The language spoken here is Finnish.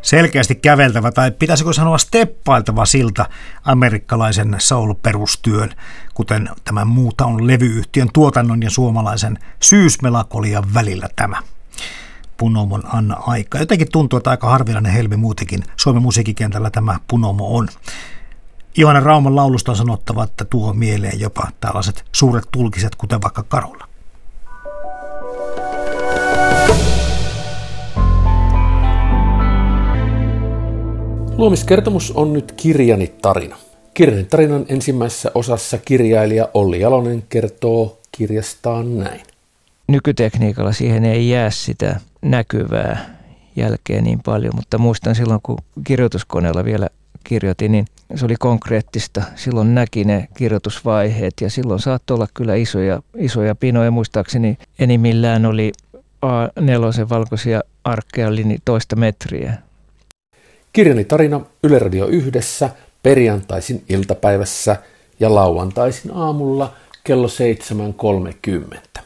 selkeästi käveltävä, tai pitäisikö sanoa steppailtava silta amerikkalaisen soul-perustyön, kuten tämän muuta on levyyhtiön tuotannon ja suomalaisen syysmelakolian välillä tämä Punomon Anna Aika. Jotenkin tuntuu, että aika harvinainen helmi muutenkin Suomen musiikkikentällä tämä Punomo on. Johanna Rauman laulusta on sanottava, että tuo mieleen jopa tällaiset suuret tulkiset, kuten vaikka Karolla. Luomiskertomus on nyt Kirjani tarina. Kirjani tarinan ensimmäisessä osassa kirjailija Olli Jalonen kertoo kirjastaan näin. Nykytekniikalla siihen ei jää sitä näkyvää jälkeä niin paljon, mutta muistan silloin, kun kirjoituskoneella vielä kirjoitin, niin se oli konkreettista. Silloin näki ne kirjoitusvaiheet ja silloin saattoi olla kyllä isoja pinoja. Muistaakseni enimmillään oli A4 valkoisia arkkeja, oli niin 1 metriä. Kirjani tarina Yle Radio 1 perjantaisin iltapäivässä ja lauantaisin aamulla kello 7.30.